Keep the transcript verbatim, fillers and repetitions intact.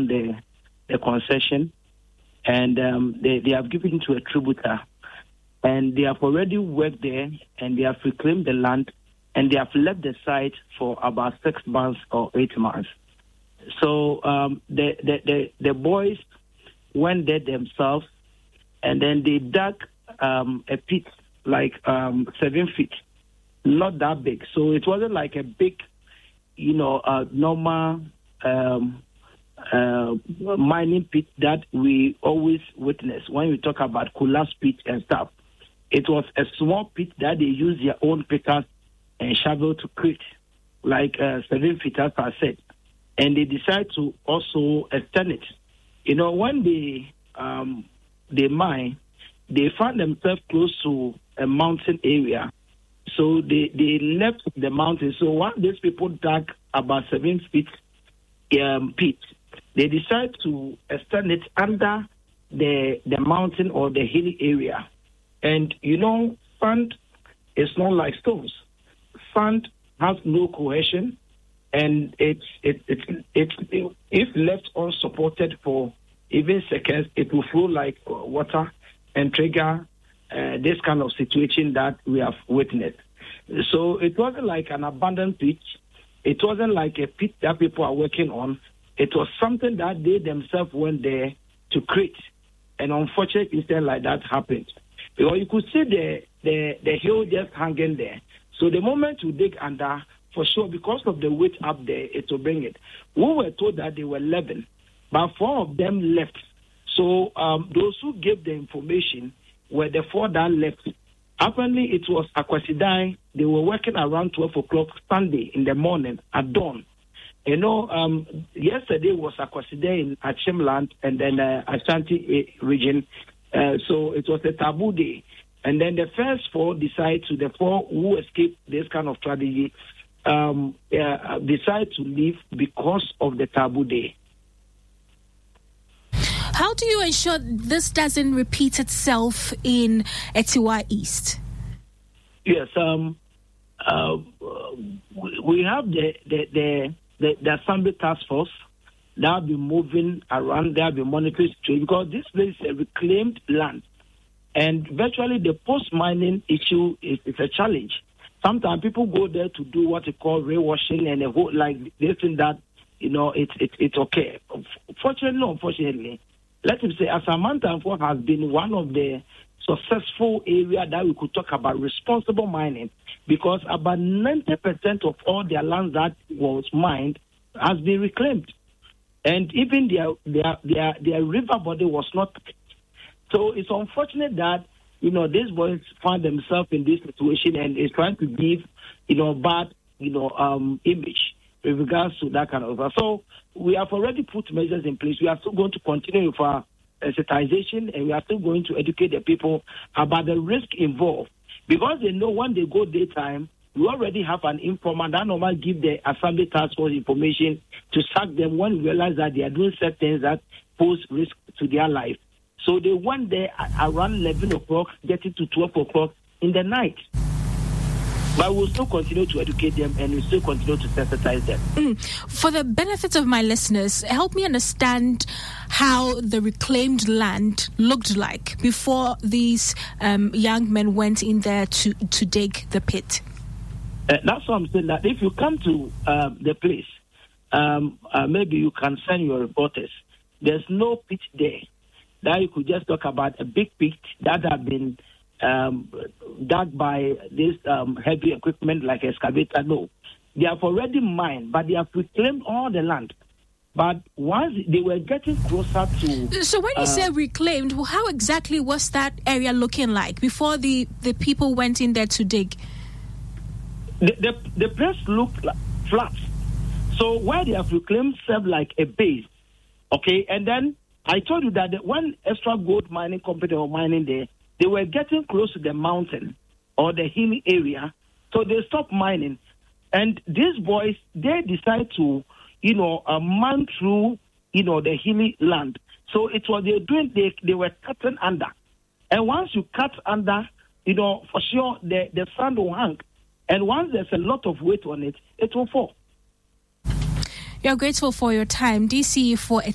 own the the concession, and um, they, they have given it to a tributor. And they have already worked there, and they have reclaimed the land, and they have left the site for about six months or eight months. So um, the, the, the, the boys went there themselves, and then they dug um, a pit like um, seven feet, not that big. So it wasn't like a big, you know, uh, normal um, uh, mining pit that we always witness when we talk about collapse pit and stuff. It was a small pit that they use their own pickers and shovel to create, like uh, seven feet, as I said. And they decide to also extend it. You know, when they um, they mine, they found themselves close to a mountain area. So they, they left the mountain. So once these people dug about seven feet um, pit, they decided to extend it under the the mountain or the hilly area. And, you know, sand is not like stones. Sand has no cohesion, and it's, it, it, it, it, if left unsupported for even seconds, it will flow like water and trigger uh, this kind of situation that we have witnessed. So it wasn't like an abandoned pit. It wasn't like a pit that people are working on. It was something that they themselves went there to create. And unfortunately, incident like that happened. Because you could see the, the, the hill just hanging there. So the moment you dig under, for sure, because of the weight up there, it will bring it. We were told that they were eleven, but four of them left. So um, those who gave the information were the four that left. Apparently, it was Akwasi. They were working around twelve o'clock Sunday in the morning at dawn. You know, um, yesterday was Akwasi in Achimland and then uh, Ashanti region. Uh, so it was a taboo day. And then the first four decide to, the four who escaped this kind of tragedy, um, uh, decide to leave because of the taboo day. How do you ensure this doesn't repeat itself in Etiwa East? Yes, um, uh, we have the, the, the, the, the Assembly Task Force. They'll be moving around, they'll be monitoring situation because this place is a reclaimed land. And virtually the post-mining issue is, is a challenge. Sometimes people go there to do what they call railwashing and a whole, like they think that, you know, it's it, it's okay. Fortunately, unfortunately, let me say, Asamantanfo has been one of the successful areas that we could talk about responsible mining because about ninety percent of all their land that was mined has been reclaimed. And even their their their, their river body was not. So it's unfortunate that, you know, these boys find themselves in this situation and is trying to give, you know, bad, you know, um, image with regards to that kind of stuff. So we have already put measures in place. We are still going to continue with our sensitization, and we are still going to educate the people about the risk involved because they know when they go daytime. We already have an informant that normally give the Assembly Task Force information to sack them when we realize that they are doing certain things that pose risk to their life. So they went there around eleven o'clock, getting to twelve o'clock in the night. But we'll still continue to educate them and we'll still continue to sensitize them. Mm. For the benefit of my listeners, help me understand how the reclaimed land looked like before these um, young men went in there to, to dig the pit. Uh, that's what I'm saying, that if you come to uh, the place, um, uh, maybe you can send your reporters. There's no pit there. That you could just talk about a big pit that have been um, dug by this um, heavy equipment like excavator. No. They have already mined, but they have reclaimed all the land. But once they were getting closer to... So when you uh, say reclaimed, how exactly was that area looking like before the, the people went in there to dig? The, the, the place looked like flat. So where they have reclaimed served like a base. Okay, and then I told you that when Extra Gold Mining Company were mining there, they were getting close to the mountain or the hilly area. So they stopped mining. And these boys, they decided to, you know, uh, mine through, you know, the hilly land. So it was they were doing, they, they were cutting under. And once you cut under, you know, for sure the, the sand will hang. And once there's a lot of weight on it, it will fall. You're grateful for your time. D C for